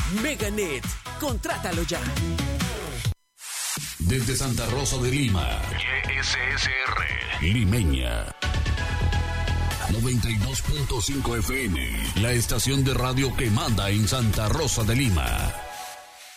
Meganet, contrátalo ya. Desde Santa Rosa de Lima, YSSR Limeña 92.5 FM, la estación de radio que manda en Santa Rosa de Lima.